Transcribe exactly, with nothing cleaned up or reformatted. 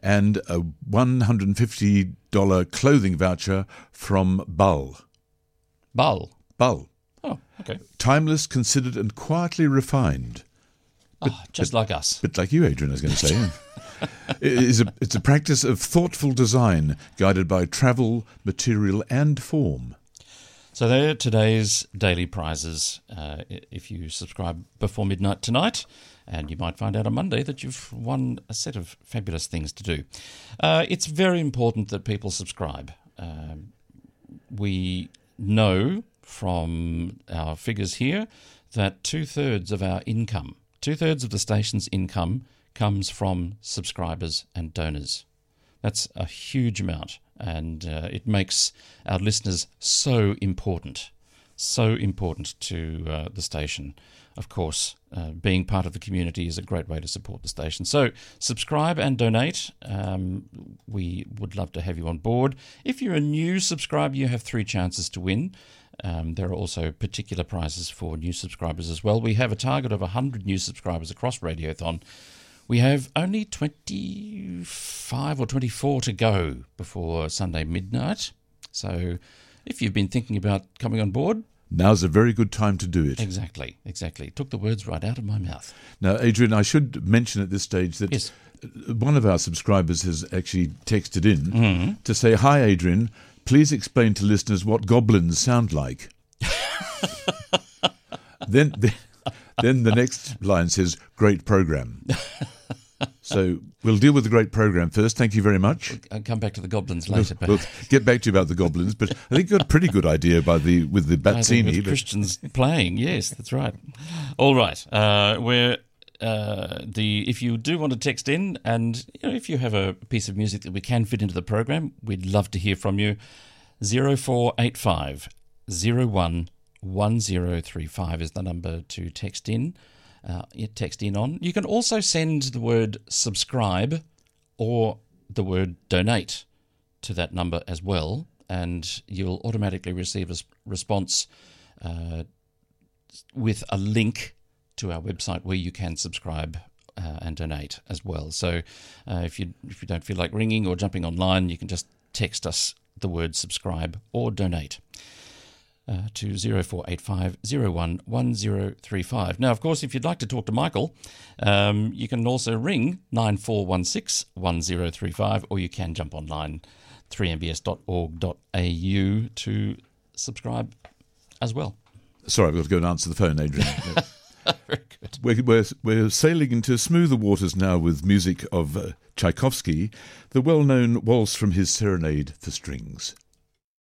and a one hundred fifty dollars clothing voucher from Bull. Bull? Bull. Oh, okay. Timeless, considered and quietly refined. Bit, oh, just bit, like us. bit like you, Adrian, I was going to say. it is a, it's a practice of thoughtful design guided by travel, material and form. So there are today's daily prizes. Uh, if you subscribe before midnight tonight, and you might find out on Monday that you've won a set of fabulous things to do. Uh, it's very important that people subscribe. Uh, we know from our figures here that two-thirds of our income, two-thirds of the station's income comes from subscribers and donors. That's a huge amount, and uh, it makes our listeners so important, so important to uh, the station. Of course, uh, being part of the community is a great way to support the station. So subscribe and donate. Um, we would love to have you on board. If you're a new subscriber, you have three chances to win. Um, there are also particular prizes for new subscribers as well. We have a target of one hundred new subscribers across Radiothon. We have only twenty-five or twenty-four to go before Sunday midnight. So if you've been thinking about coming on board, now's a very good time to do it. Exactly, exactly. Took the words right out of my mouth. Now, Adrian, I should mention at this stage that yes. one of our subscribers has actually texted in mm-hmm. to say, "Hi, Adrian, please explain to listeners what goblins sound like." then, then, then the next line says, "Great program." So we'll deal with the great program first. Thank you very much. I'll come back to the goblins later. We'll, we'll get back to you about the goblins, but I think you got a pretty good idea by the with the Bazzini. With Christians playing, yes, that's right. All right, uh, we're uh, the if you do want to text in, and you know, if you have a piece of music that we can fit into the program, we'd love to hear from you. Zero four eight five zero one one zero three five is the number to text in. Uh, you text in on. You can also send the word subscribe or the word donate to that number as well, and you'll automatically receive a response uh, with a link to our website where you can subscribe uh, and donate as well. So uh, if you if you don't feel like ringing or jumping online, you can just text us the word subscribe or donate. Uh, to zero four eight five zero one one zero three five. Now, of course, if you'd like to talk to Michael, um, you can also ring nine four one six one zero three five, or you can jump online three m b s dot org dot a u to subscribe as well. Sorry, I've got to go and answer the phone, Adrian. Very good. We're, we're, we're sailing into smoother waters now with music of uh, Tchaikovsky, the well-known Waltz from his Serenade for Strings.